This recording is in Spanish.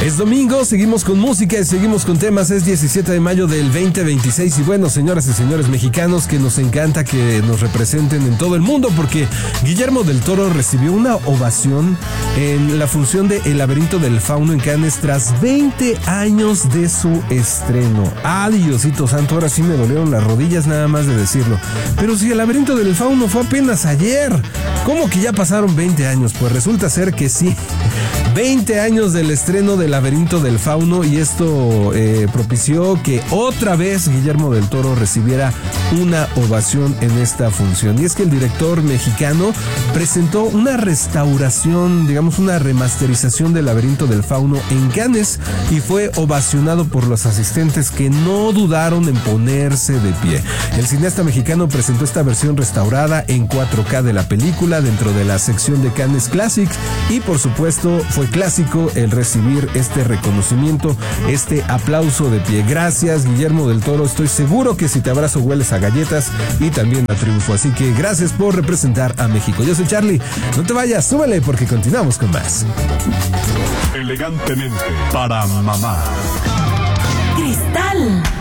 Es domingo, seguimos con música y seguimos con temas. Es 17 de mayo del 2026 y bueno, señoras y señores mexicanos, que nos encanta que nos representen en todo el mundo, porque Guillermo del Toro recibió una ovación en la función de El laberinto del fauno en Cannes tras 20 años de su estreno. Diosito santo, ahora sí me dolieron las rodillas nada más de decirlo. Pero si El laberinto del fauno fue apenas ayer, ¿cómo que ya pasaron 20 años? Pues resulta ser que sí. 20 años del estreno del Laberinto del Fauno, y esto propició que otra vez Guillermo del Toro recibiera una ovación en esta función. Y es que el director mexicano presentó una restauración, digamos una remasterización del Laberinto del Fauno en Cannes y fue ovacionado por los asistentes, que no dudaron en ponerse de pie. El cineasta mexicano presentó esta versión restaurada en 4K de la película dentro de la sección de Cannes Classics, y por supuesto fue clásico el recibir este reconocimiento, este aplauso de pie. Gracias, Guillermo del Toro. Estoy seguro que si te abrazo hueles a galletas y también a triunfo. Así que gracias por representar a México. Yo soy Charlie. No te vayas, súbele porque continuamos con más. Elegantemente para mamá. Cristal.